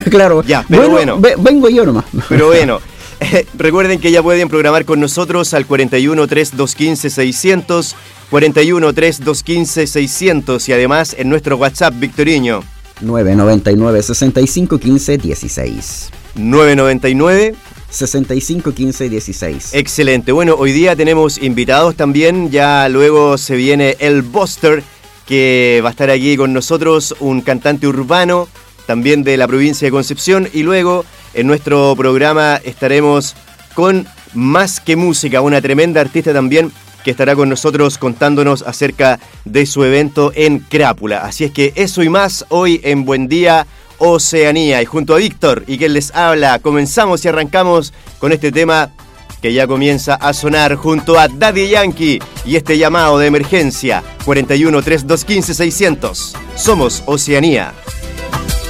Claro. Ya, pero bueno. Vengo yo nomás. Pero bueno. Recuerden que ya pueden programar con nosotros al 41-3215-600, 41-3215-600 y además en nuestro WhatsApp victoriño 999-6515-16. 999 6515-16. Excelente. Bueno, hoy día tenemos invitados también. Ya luego se viene el Buster, que va a estar aquí con nosotros, un cantante urbano también de la provincia de Concepción. Y luego en nuestro programa estaremos con Más que Música, una tremenda artista también que estará con nosotros contándonos acerca de su evento en Crápula. Así es que eso y más hoy en Buen Día Oceanía. Y junto a Víctor y quien les habla, comenzamos y arrancamos con este tema que ya comienza a sonar junto a Daddy Yankee y este llamado de emergencia 41-3215-600. Somos Oceanía.